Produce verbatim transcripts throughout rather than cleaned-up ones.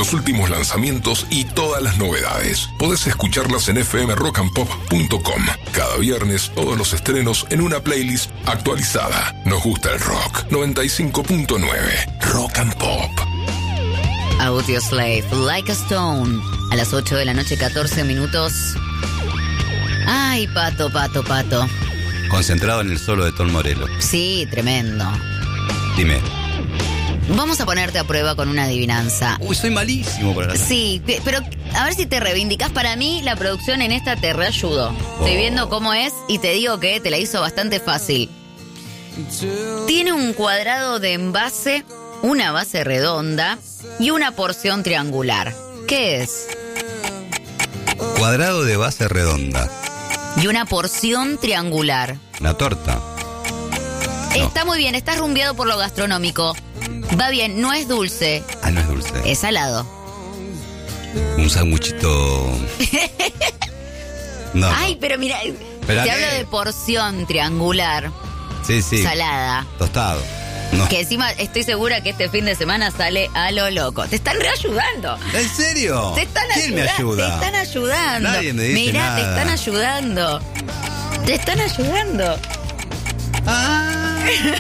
los últimos lanzamientos y todas las novedades. Podés escucharlas en f m rock and pop punto com. Cada viernes, todos los estrenos en una playlist actualizada. Nos gusta el rock. noventa y cinco punto nueve Rock and Pop. Audioslave, Like a Stone. A las ocho de la noche, catorce minutos. Ay, Pato, Pato, Pato. Concentrado en el solo de Tom Morello. Sí, tremendo. Dime. Vamos a ponerte a prueba con una adivinanza. Uy, soy malísimo para la... Sí, pero a ver si te reivindicás. Para mí, la producción en esta te reayudó. Oh. Estoy viendo cómo es y te digo que te la hizo bastante fácil. Tiene un cuadrado de envase, una base redonda y una porción triangular. ¿Qué es? Cuadrado de base redonda. Y una porción triangular. La torta. Está no. muy bien, estás rumbeado por lo gastronómico. Va bien, no es dulce. Ah, no es dulce. Es salado. Un sanguchito. No. Ay, pero mira, Espérate. te hablo de porción triangular. Sí, sí. Salada. Tostado. No. Que encima estoy segura que este fin de semana sale a lo loco. Te están reayudando. ¿En serio? Te están ¿Quién me ayuda? Te están ayudando. Nadie me dice Mirá, nada. te están ayudando. Te están ayudando. Ah.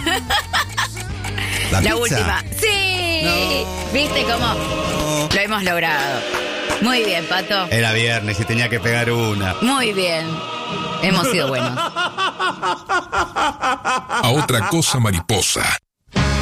¿La, La pizza? última. Sí. No. ¿Viste cómo No. lo hemos logrado? Muy bien, Pato. Era viernes y tenía que pegar una. Muy bien. Hemos sido buenos. A otra cosa mariposa.